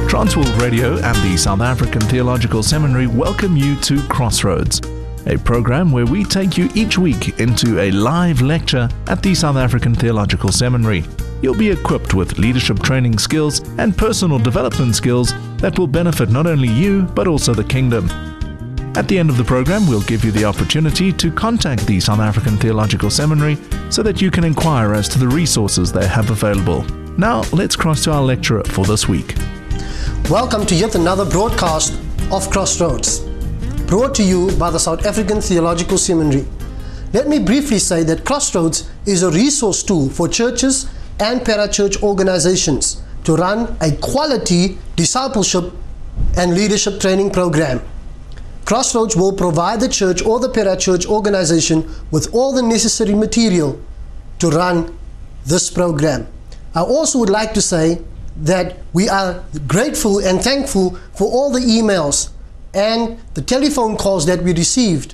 Transworld Radio and the South African Theological Seminary welcome you to Crossroads, a program where we take you each week into a live lecture at the South African Theological Seminary. You'll be equipped with leadership training skills and personal development skills that will benefit not only you, but also the kingdom. At the end of the program, we'll give you the opportunity to contact the South African Theological Seminary so that you can inquire as to the resources they have available. Now, let's cross to our lecturer for this week. Welcome to yet another broadcast of Crossroads, brought to you by the South African Theological Seminary. Let me briefly say that Crossroads is a resource tool for churches and parachurch organizations to run a quality discipleship and leadership training program. Crossroads will provide the church or the parachurch organization with all the necessary material to run this program. I also would like to say that we are grateful and thankful for all the emails and the telephone calls that we received.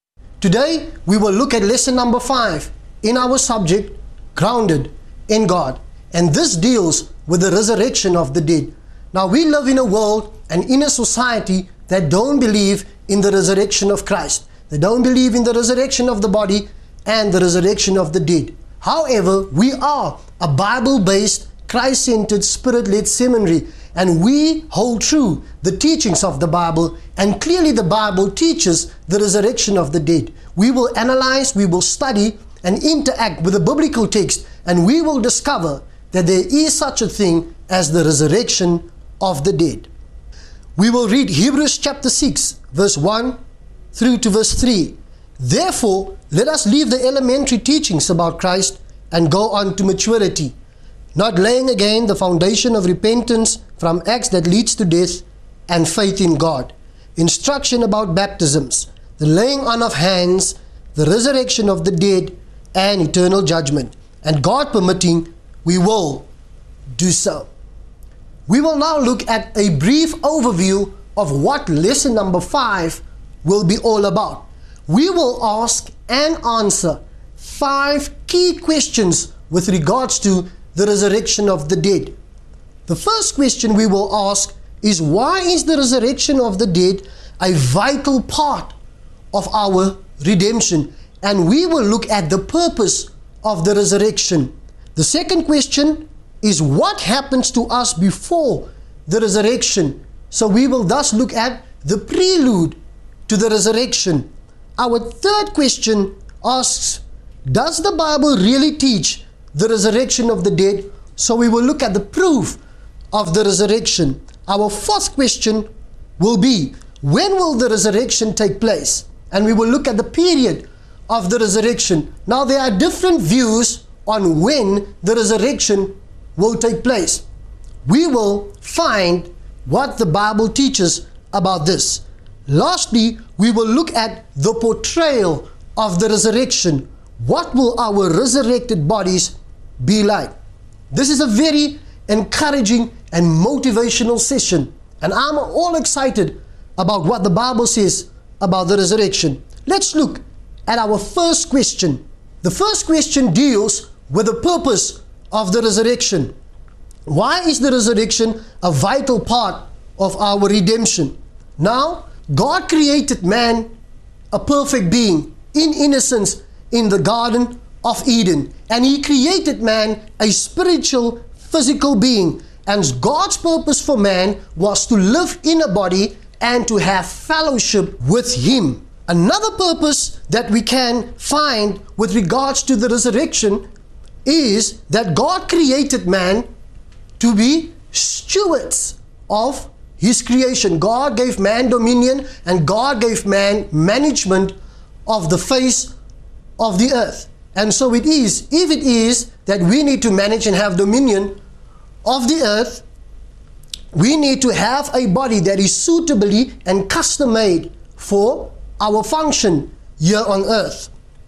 Today, we will look at lesson number 5 in our subject, Grounded in God. And this deals with the resurrection of the dead. Now, we live in a world and in a society that don't believe in the resurrection of Christ. They don't believe in the resurrection of the body and the resurrection of the dead. However, we are a Bible-based, Christ-centered, Spirit-led seminary, and we hold true the teachings of the Bible, and clearly the Bible teaches the resurrection of the dead. We will analyze, we will study, and interact with the biblical text, and we will discover that there is such a thing as the resurrection of the dead. We will read Hebrews chapter 6, verse 1 through to verse 3. Therefore, let us leave the elementary teachings about Christ and go on to maturity, not laying again the foundation of repentance from acts that leads to death and faith in God, instruction about baptisms, the laying on of hands, the resurrection of the dead, and eternal judgment. And God permitting, we will do so. We will now look at a brief overview of what lesson number 5 will be all about. We will ask and answer 5 key questions with regards to the resurrection of the dead. The first question we will ask is, why is the resurrection of the dead a vital part of our redemption? And we will look at the purpose of the resurrection. The second question is, what happens to us before the resurrection? So we will thus look at the prelude to the resurrection. Our third question asks, does the Bible really teach the resurrection of the dead? So we will look at the proof of the resurrection. Our fourth question will be, when will the resurrection take place? And we will look at the period of the resurrection. Now, there are different views on when the resurrection will take place. We will find what the Bible teaches about this. Lastly, we will look at the portrayal of the resurrection. What will our resurrected bodies be like? This is a very encouraging and motivational session, and I'm all excited about what the Bible says about the resurrection. Let's look at our first question. The first question deals with the purpose of the resurrection. Why is the resurrection a vital part of our redemption? Now, God created man a perfect being in innocence in the Garden of Eden, and He created man a spiritual, physical being, and God's purpose for man was to live in a body and to have fellowship with Him. Another purpose that we can find with regards to the resurrection is that God created man to be stewards of His creation. God gave man dominion, and God gave man management of the face of the earth. And so it is, if it is that we need to manage and have dominion of the earth, we need to have a body that is suitably and custom made for our function here on earth.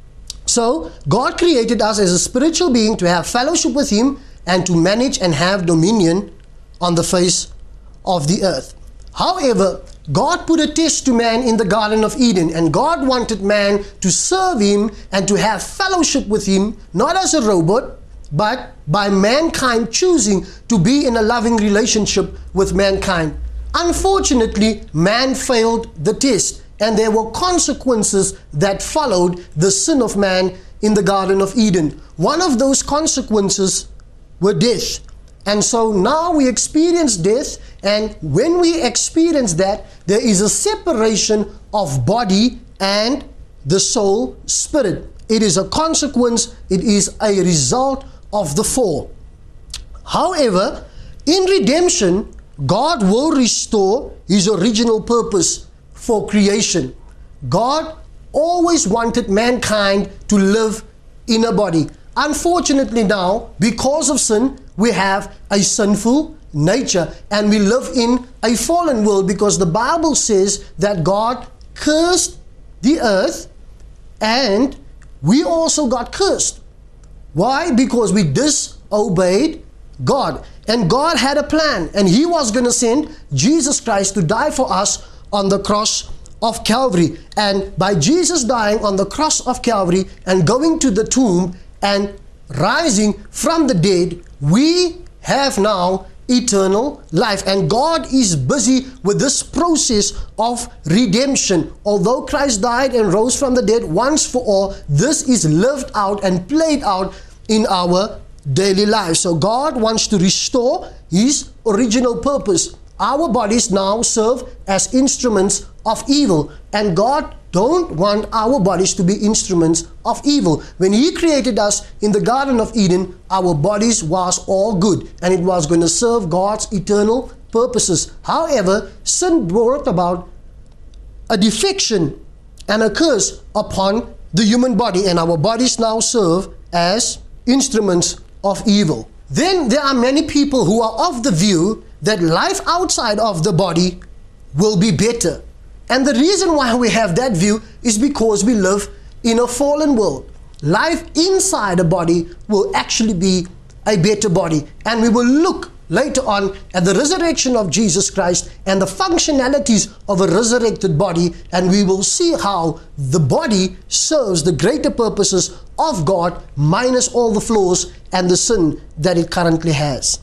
So God created us as a spiritual being to have fellowship with Him and to manage and have dominion on the face of the earth. However, God put a test to man in the Garden of Eden, and God wanted man to serve Him and to have fellowship with Him, not as a robot, but by mankind choosing to be in a loving relationship with mankind. Unfortunately, man failed the test, and there were consequences that followed the sin of man in the Garden of Eden. One of those consequences were death. And so now we experience death, and when we experience that, there is a separation of body and the soul, spirit. It is a consequence, it is a result of the fall. However, in redemption, God will restore His original purpose for creation. God always wanted mankind to live in a body. Unfortunately now, because of sin, we have a sinful nature and we live in a fallen world, because the Bible says that God cursed the earth and we also got cursed. Why? Because we disobeyed God. And God had a plan, and He was going to send Jesus Christ to die for us on the cross of Calvary. And by Jesus dying on the cross of Calvary and going to the tomb and rising from the dead, we have now eternal life. And God is busy with this process of redemption. Although Christ died and rose from the dead once for all, this is lived out and played out in our daily life. So God wants to restore His original purpose. Our bodies now serve as instruments of evil, and God don't want our bodies to be instruments of evil. When He created us in the Garden of Eden, our bodies was all good and it was going to serve God's eternal purposes. However, sin brought about a defection and a curse upon the human body, and our bodies now serve as instruments of evil. Then there are many people who are of the view that life outside of the body will be better. And the reason why we have that view is because we live in a fallen world. Life inside a body will actually be a better body. And we will look later on at the resurrection of Jesus Christ and the functionalities of a resurrected body, and we will see how the body serves the greater purposes of God minus all the flaws and the sin that it currently has.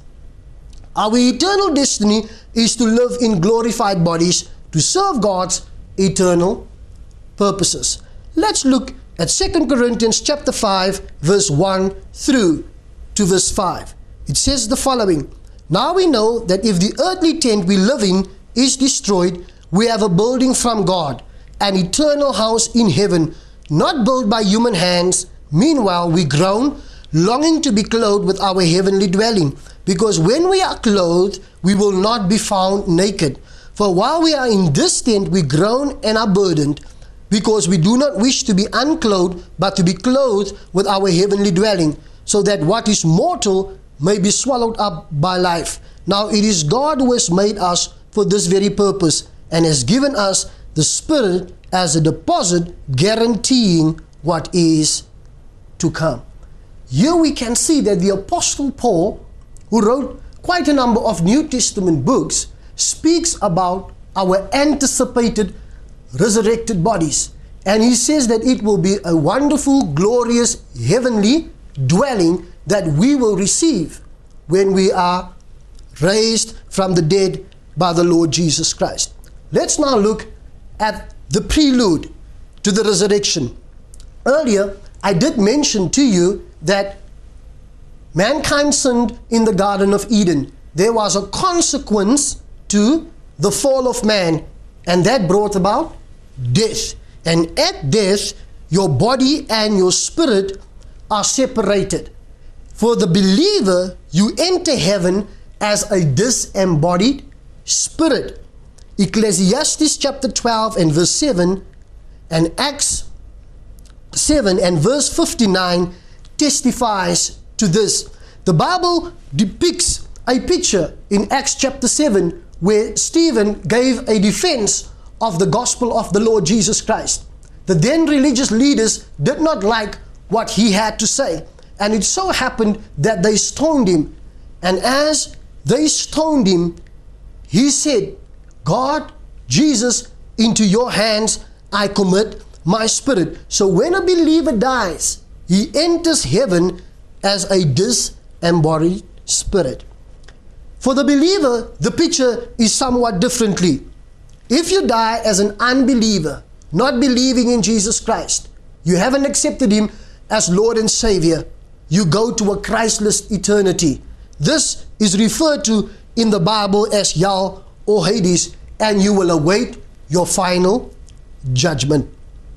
Our eternal destiny is to live in glorified bodies to serve God's eternal purposes. Let's look at 2 Corinthians chapter 5 verse 1 through to verse 5. It says the following: Now we know that if the earthly tent we live in is destroyed, we have a building from God, an eternal house in heaven, not built by human hands. Meanwhile we groan, longing to be clothed with our heavenly dwelling, because when we are clothed, we will not be found naked. For while we are in this tent, we groan and are burdened, because we do not wish to be unclothed, but to be clothed with our heavenly dwelling, so that what is mortal may be swallowed up by life. Now it is God who has made us for this very purpose, and has given us the Spirit as a deposit, guaranteeing what is to come. Here we can see that the Apostle Paul, who wrote quite a number of New Testament books, speaks about our anticipated resurrected bodies. And he says that it will be a wonderful, glorious, heavenly dwelling that we will receive when we are raised from the dead by the Lord Jesus Christ. Let's now look at the prelude to the resurrection. Earlier, I did mention to you that mankind sinned in the Garden of Eden. There was a consequence to the fall of man, and that brought about death. And at death, your body and your spirit are separated. For the believer, you enter heaven as a disembodied spirit. Ecclesiastes chapter 12 and verse 7 and Acts 7 and verse 59 testifies to this. The Bible depicts a picture in Acts chapter 7 where Stephen gave a defense of the gospel of the Lord Jesus Christ. The then religious leaders did not like what he had to say, and it so happened that they stoned him. And as they stoned him, he said, God, Jesus, into your hands I commit my spirit. So when a believer dies, he enters heaven as a disembodied spirit. For the believer, the picture is somewhat differently. If you die as an unbeliever, not believing in Jesus Christ, you haven't accepted Him as Lord and Savior, you go to a Christless eternity. This is referred to in the Bible as Hell or Hades, and you will await your final judgment.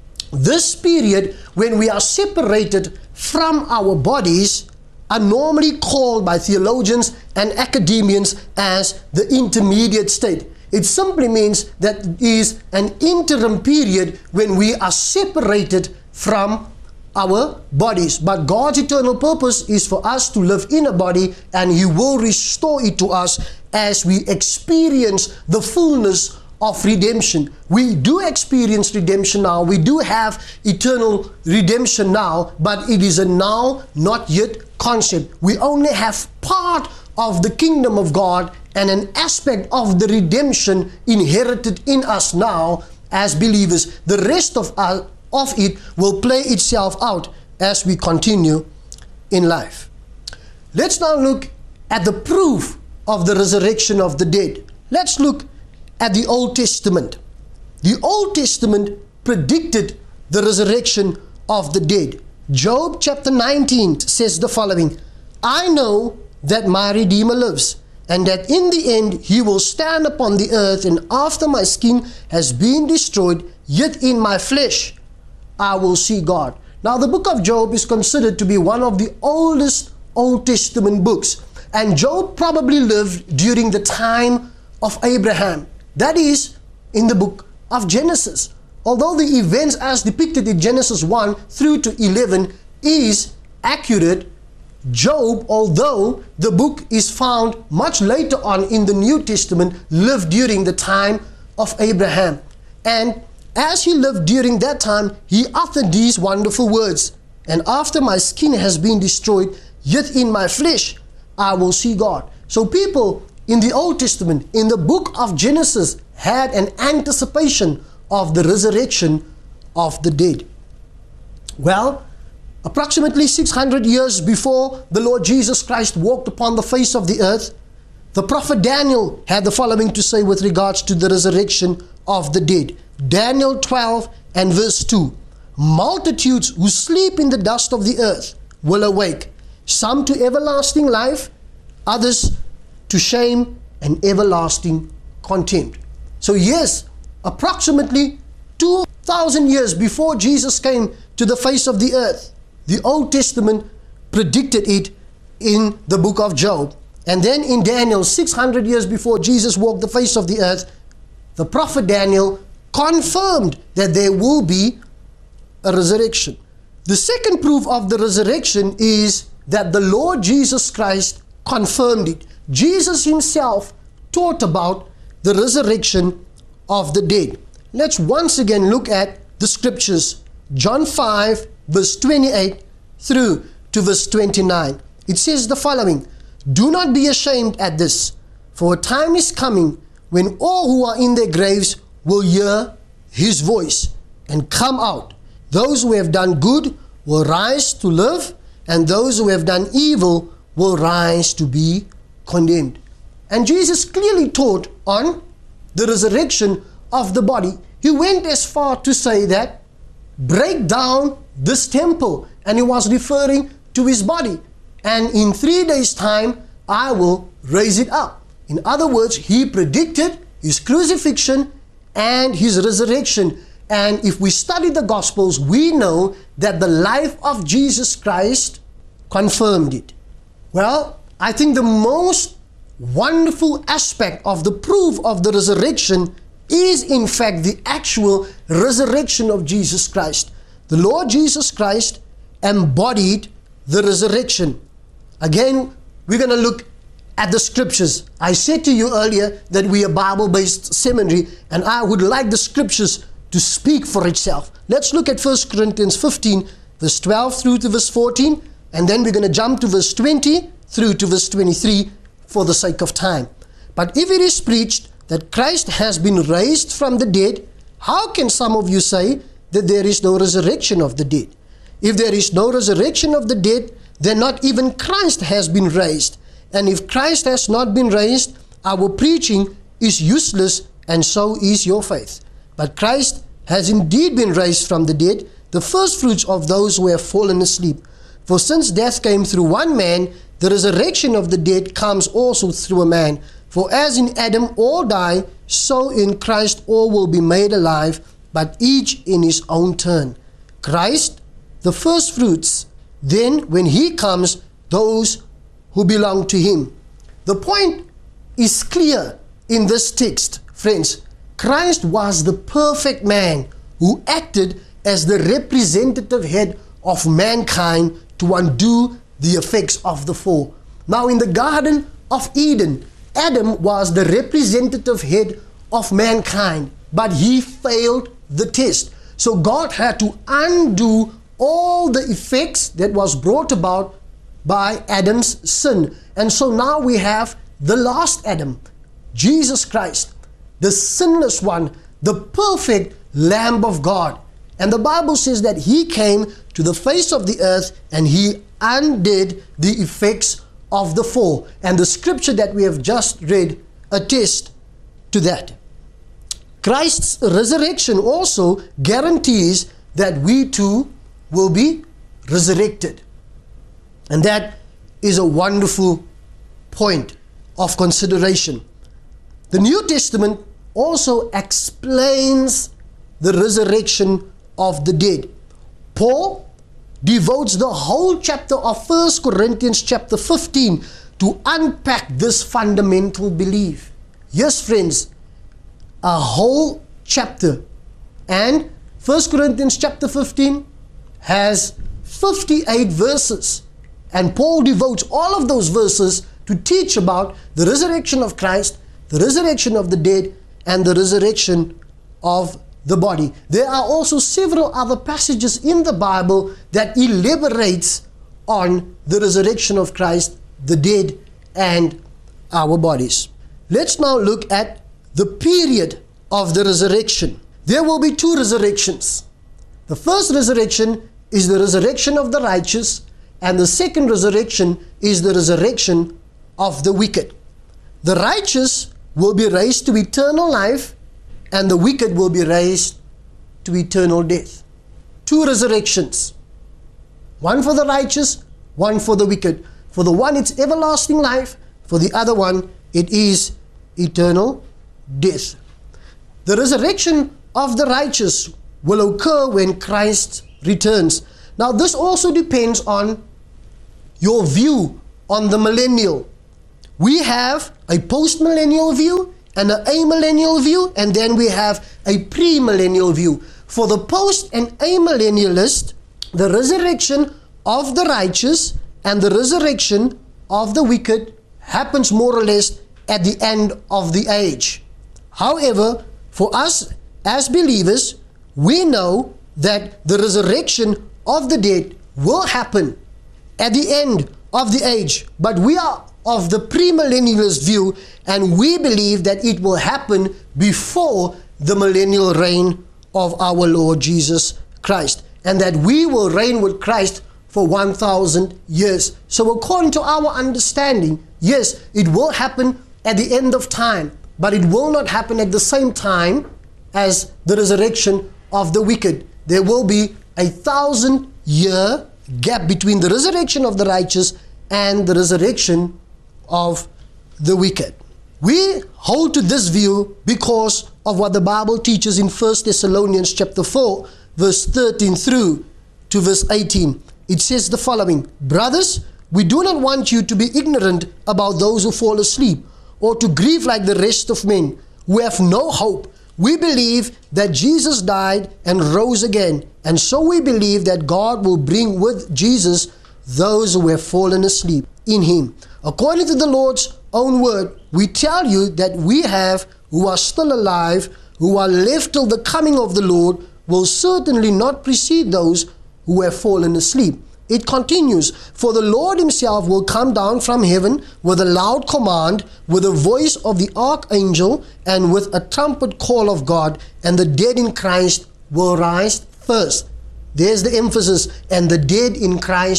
This period when we are separated from our bodies are normally called by theologians and academians as the intermediate state. It simply means that it is an interim period when we are separated from our bodies. But God's eternal purpose is for us to live in a body, and He will restore it to us as we experience the fullness of redemption. We do experience redemption now. We do have eternal redemption now, but it is a now, not yet concept. We only have part of the kingdom of God and an aspect of the redemption inherited in us now as believers. The rest of it will play itself out as we continue in life. Let's now look at the proof of the resurrection of the dead. Let's look at the Old Testament. The Old Testament predicted the resurrection of the dead. Job chapter 19 says the following: I know that my Redeemer lives, and that in the end He will stand upon the earth, and after my skin has been destroyed, yet in my flesh I will see God. Now, the book of Job is considered to be one of the oldest Old Testament books, and Job probably lived during the time of Abraham. That is in the book of Genesis. Although the events as depicted in Genesis 1 through to 11 is accurate, Job, although the book is found much later on in the New Testament, lived during the time of Abraham. And as he lived during that time, he uttered these wonderful words: and after my skin has been destroyed, yet in my flesh I will see God. So people in the Old Testament, in the book of Genesis, had an anticipation of the resurrection of the dead. Well, approximately 600 years before the Lord Jesus Christ walked upon the face of the earth, the prophet Daniel had the following to say with regards to the resurrection of the dead. Daniel 12 and verse 2. Multitudes who sleep in the dust of the earth will awake, some to everlasting life, others to shame and everlasting contempt. So yes, approximately 2,000 years before Jesus came to the face of the earth, the Old Testament predicted it in the book of Job. And then in Daniel, 600 years before Jesus walked the face of the earth, the prophet Daniel confirmed that there will be a resurrection. The second proof of the resurrection is that the Lord Jesus Christ confirmed it. Jesus Himself taught about the resurrection of the dead. Let's once again look at the scriptures. John 5 verse 28 through to verse 29. It says the following: do not be ashamed at this, for a time is coming when all who are in their graves will hear His voice and come out. Those who have done good will rise to live, and those who have done evil will rise to be condemned. And Jesus clearly taught on the resurrection of the body. He went as far to say that, break down this temple, and He was referring to His body, and in 3 days' time I will raise it up. In other words, He predicted His crucifixion and His resurrection. And if we study the Gospels, we know that the life of Jesus Christ confirmed it. Well, I think the most wonderful aspect of the proof of the resurrection is in fact the actual resurrection of Jesus Christ. The Lord Jesus Christ embodied the resurrection. Again, we're going to look at the scriptures. I said to you earlier that we are Bible-based seminary, and I would like the scriptures to speak for itself. Let's look at 1 Corinthians 15 verse 12 through to verse 14, and then we're going to jump to verse 20 through to verse 23 for the sake of time. But if it is preached that Christ has been raised from the dead, how can some of you say that there is no resurrection of the dead? If there is no resurrection of the dead, then not even Christ has been raised. And if Christ has not been raised, our preaching is useless, and so is your faith. But Christ has indeed been raised from the dead, the first fruits of those who have fallen asleep. For since death came through one man, the resurrection of the dead comes also through a man. For as in Adam all die, so in Christ all will be made alive, but each in his own turn. Christ, the first fruits, then when he comes, those who belong to him. The point is clear in this text, friends. Christ was the perfect man who acted as the representative head of mankind to undo the effects of the fall. Now in the Garden of Eden, Adam was the representative head of mankind, but he failed the test. So God had to undo all the effects that was brought about by Adam's sin. And so now we have the last Adam, Jesus Christ, the sinless one, the perfect Lamb of God. And the Bible says that he came to the face of the earth and he undid the effects of the fall. And the scripture that we have just read attests to that. Christ's resurrection also guarantees that we too will be resurrected. And that is a wonderful point of consideration. The New Testament also explains the resurrection of the dead. Paul devotes the whole chapter of 1 Corinthians chapter 15 to unpack this fundamental belief. Yes, friends, a whole chapter. And 1 Corinthians chapter 15 has 58 verses. And Paul devotes all of those verses to teach about the resurrection of Christ, the resurrection of the dead, and the resurrection of the body. There are also several other passages in the Bible that elaborates on the resurrection of Christ, the dead, and our bodies. Let's now look at the period of the resurrection. There will be two resurrections. The first resurrection is the resurrection of the righteous, and the second resurrection is the resurrection of the wicked. The righteous will be raised to eternal life, and the wicked will be raised to eternal death. Two resurrections. One for the righteous, one for the wicked. For the one it's everlasting life, for the other one it is eternal death. The resurrection of the righteous will occur when Christ returns. Now this also depends on your view on the millennial. We have a post-millennial view and an amillennial view, and then we have a pre-millennial view. For the post and amillennialist, the resurrection of the righteous and the resurrection of the wicked happens more or less at the end of the age. However, for us as believers, we know that the resurrection of the dead will happen at the end of the age, but we are of the premillennialist view, and we believe that it will happen before the millennial reign of our Lord Jesus Christ, and that we will reign with Christ for 1,000 years. So according to our understanding, yes, it will happen at the end of time, but it will not happen at the same time as the resurrection of the wicked. There will be a 1,000-year gap between the resurrection of the righteous and the resurrection of the wicked. We hold to this view because of what the Bible teaches in 1 Thessalonians chapter 4, verse 13 through to verse 18. It says the following: Brothers, we do not want you to be ignorant about those who fall asleep, or to grieve like the rest of men who have no hope. We believe that Jesus died and rose again, and so we believe that God will bring with Jesus those who have fallen asleep in him. According to the Lord's own word, we tell you that we have, who are still alive, who are left till the coming of the Lord, will certainly not precede those who have fallen asleep. It continues, for the Lord himself will come down from heaven with a loud command, with the voice of the archangel, and with a trumpet call of God, and the dead in Christ will rise first. There's the emphasis, and the dead in Christ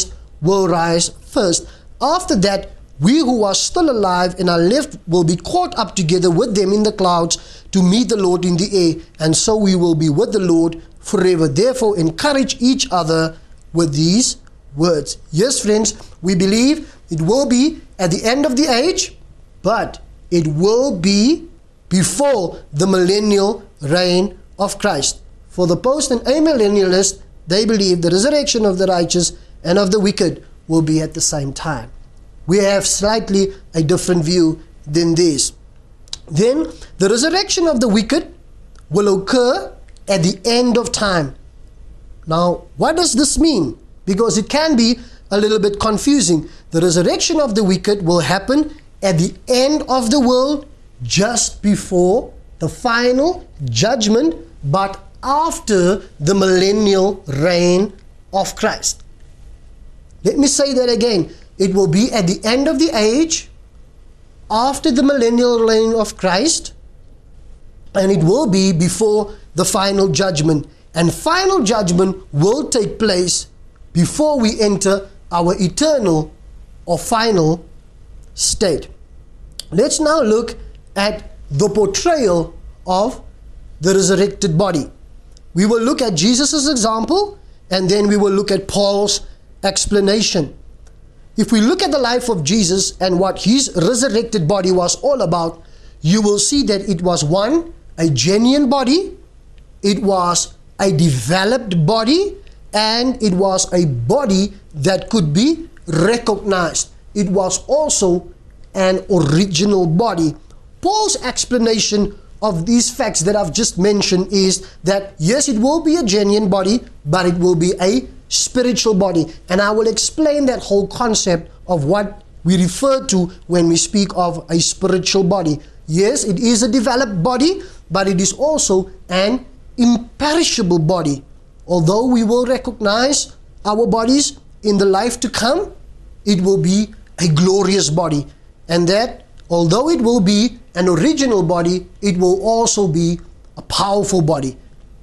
will rise first. After that, we who are still alive and are left will be caught up together with them in the clouds to meet the Lord in the air, and so we will be with the Lord forever. Therefore, encourage each other with these words. Yes, friends, we believe it will be at the end of the age, but it will be before the millennial reign of Christ. For the post and amillennialists, they believe the resurrection of the righteous and of the wicked will be at the same time. We have slightly a different view than this. Then the resurrection of the wicked will occur at the end of time. Now, what does this mean? Because it can be a little bit confusing. The resurrection of the wicked will happen at the end of the world, just before the final judgment, but after the millennial reign of Christ. Let me say that again. It will be at the end of the age, after the millennial reign of Christ, and it will be before the final judgment. And final judgment will take place before we enter our eternal or final state. Let's now look at the portrayal of the resurrected body. We will look at Jesus' example, and then we will look at Paul's explanation. If we look at the life of Jesus and what his resurrected body was all about, you will see that it was one, a genuine body, it was a developed body, and it was a body that could be recognized. It was also an original body. Paul's explanation of these facts that I've just mentioned is that yes, it will be a genuine body, but it will be a spiritual body. And I will explain that whole concept of what we refer to when we speak of a spiritual body. Yes, it is a developed body, but it is also an imperishable body. Although we will recognize our bodies in the life to come, it will be a glorious body. And that, although it will be an original body, it will also be a powerful body.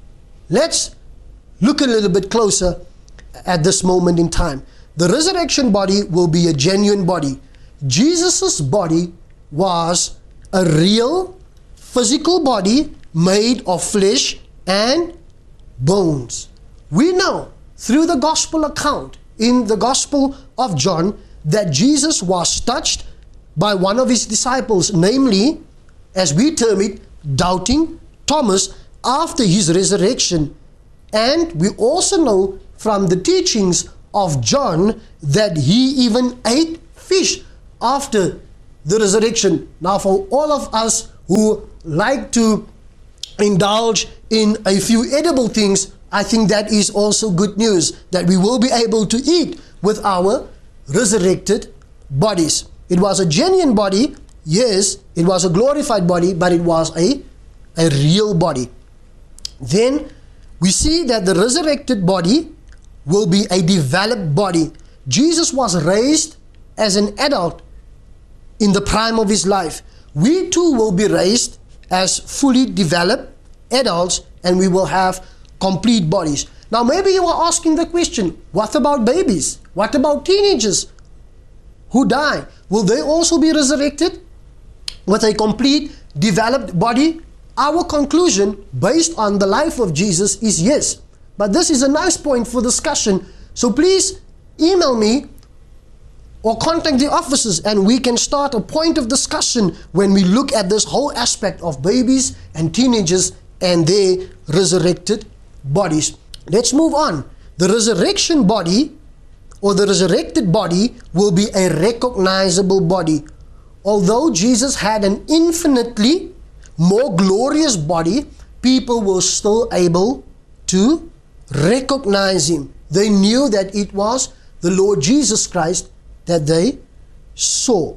Let's look a little bit closer at this moment in time. The resurrection body will be a genuine body. Jesus' body was a real physical body made of flesh and bones. We know through the gospel account in the Gospel of John that Jesus was touched by one of his disciples, namely, as we term it, doubting Thomas, after his resurrection. And we also know from the teachings of John that he even ate fish after the resurrection. Now, for all of us who like to indulge in a few edible things, I think that is also good news, that we will be able to eat with our resurrected bodies. It was a genuine body, yes, it was a glorified body, but it was a real body. Then we see that the resurrected body will be a developed body. Jesus was raised as an adult in the prime of his life. We too will be raised as fully developed adults, and we will have complete bodies. Now maybe you are asking the question, what about babies? What about teenagers who die? Will they also be resurrected with a complete developed body? Our conclusion based on the life of Jesus is yes. But this is a nice point for discussion. So please email me or contact the offices, and we can start a point of discussion when we look at this whole aspect of babies and teenagers and their resurrected bodies. Let's move on. The resurrection body or the resurrected body will be a recognizable body. Although Jesus had an infinitely more glorious body, people were still able to recognize him. They knew that it was the Lord Jesus Christ that they saw.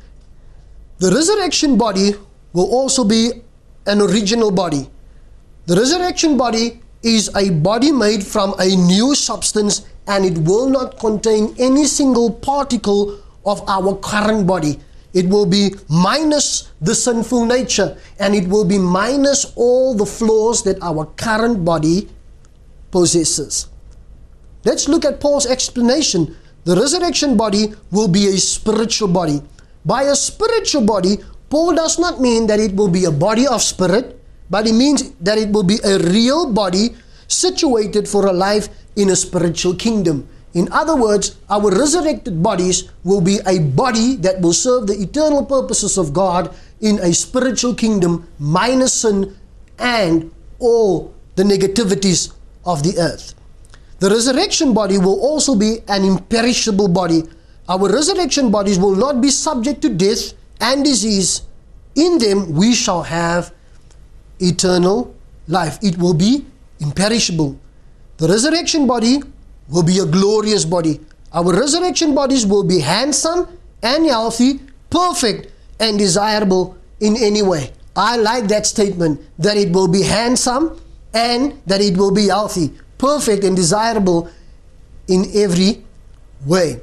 The resurrection body will also be an original body. The resurrection body is a body made from a new substance, and it will not contain any single particle of our current body. It will be minus the sinful nature, and it will be minus all the flaws that our current body possesses. Let's look at Paul's explanation. the resurrection body will be a spiritual body. By a spiritual body, Paul does not mean that it will be a body of spirit, but it means that it will be a real body situated for a life in a spiritual kingdom. In other words, our resurrected bodies will be a body that will serve the eternal purposes of God in a spiritual kingdom, minus sin and all the negativities of the earth. The resurrection body will also be an imperishable body. Our resurrection bodies will not be subject to death and disease. In them we shall have eternal life. It will be imperishable. The resurrection body will be a glorious body. Our resurrection bodies will be handsome and healthy, perfect and desirable in any way. I like that statement, that it will be handsome and that it will be healthy, perfect and desirable in every way.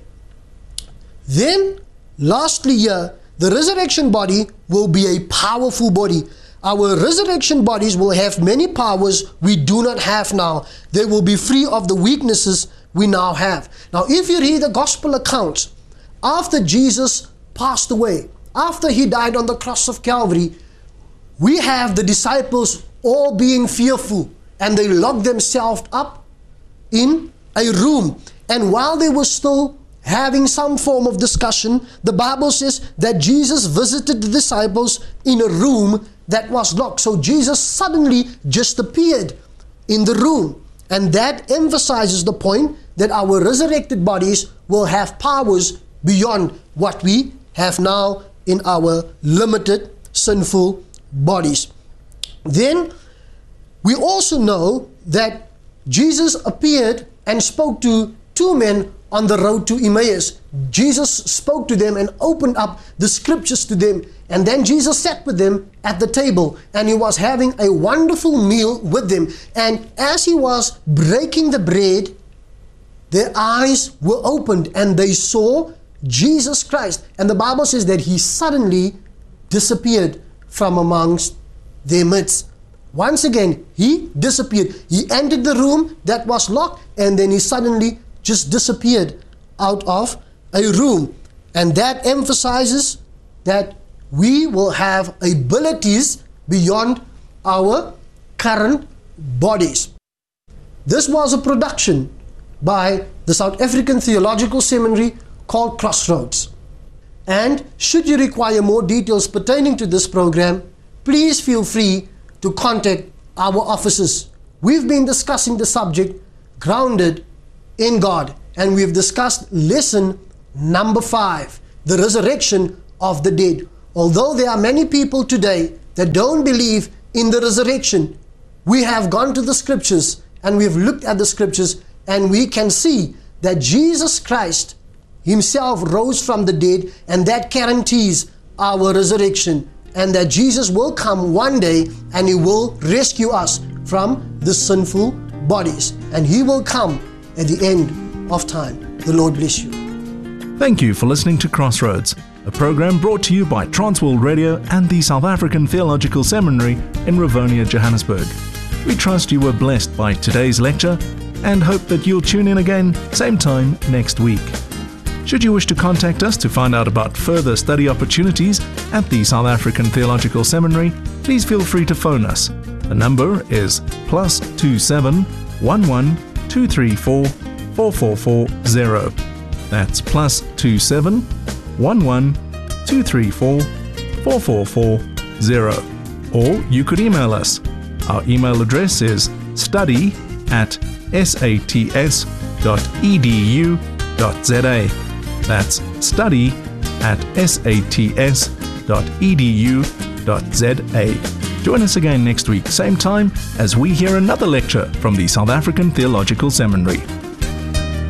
Then, lastly here, the resurrection body will be a powerful body. Our resurrection bodies will have many powers we do not have now. They will be free of the weaknesses we now have. Now, if you read the gospel accounts, after Jesus passed away, after he died on the cross of Calvary, we have the disciples all being fearful, and they locked themselves up in a room. And while they were still having some form of discussion, the Bible says that Jesus visited the disciples in a room that was locked. So Jesus suddenly just appeared in the room. And that emphasizes the point that our resurrected bodies will have powers beyond what we have now in our limited sinful bodies. Then we also know that Jesus appeared and spoke to two men on the road to Emmaus. Jesus spoke to them and opened up the scriptures to them, and then Jesus sat with them at the table, and he was having a wonderful meal with them. And as he was breaking the bread, their eyes were opened and they saw Jesus Christ. And the Bible says that he suddenly disappeared from amongst their midst. Once again, he disappeared. He entered the room that was locked, and then he suddenly just disappeared out of a room. And that emphasizes that we will have abilities beyond our current bodies. This was a production by the South African Theological Seminary called Crossroads. And should you require more details pertaining to this program, please feel free to contact our offices. We've been discussing the subject grounded in God, and we've discussed lesson number 5, the resurrection of the dead. Although there are many people today that don't believe in the resurrection, we have gone to the scriptures and we've looked at the scriptures, and we can see that Jesus Christ himself rose from the dead, and that guarantees our resurrection, and that Jesus will come one day and he will rescue us from the sinful bodies, and he will come at the end of time. The Lord bless you. Thank you for listening to Crossroads, a program brought to you by Transworld Radio and the South African Theological Seminary in Rivonia, Johannesburg. We trust you were blessed by today's lecture and hope that you'll tune in again same time next week. Should you wish to contact us to find out about further study opportunities at the South African Theological Seminary, please feel free to phone us. The number is +27 11 234 4440. That's +27 11 234 4440. Or you could email us. Our email address is study@sats.edu.za. That's study@sats.edu.za. Join us again next week, same time, as we hear another lecture from the South African Theological Seminary.